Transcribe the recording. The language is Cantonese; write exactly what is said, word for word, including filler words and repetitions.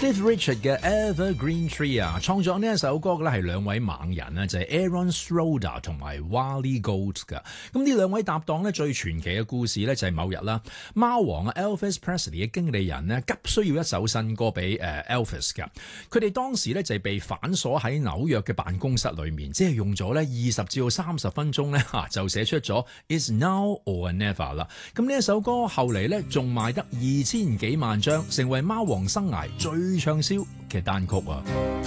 Cliff Richard 嘅 Evergreen Tree 啊，創作呢一首歌嘅咧係兩位猛人啊，就係 Aaron Schroeder 同埋 Wally Gold 㗎。咁呢兩位搭檔咧最傳奇嘅故事咧就係某日啦，貓王啊 Elvis Presley 嘅經理人咧急需要一首新歌俾誒 Elvis 㗎。佢哋當時咧就係被反鎖喺紐約嘅辦公室裏面，即係用咗咧二十至到三十分鐘咧嚇就寫出咗 It's Now or Never 啦。咁呢一首歌後嚟咧仲賣得二千幾萬張，成為貓王生涯最暢銷嘅單曲啊！